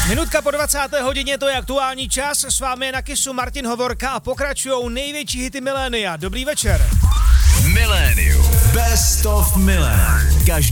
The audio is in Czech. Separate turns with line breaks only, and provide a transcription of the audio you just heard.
Minutka po 20. hodině, to je aktuální čas. S vámi je na Kissu Martin Hovorka a pokračujou největší hity milénia. Dobrý večer.
Milénium. Best of Milénium. Každý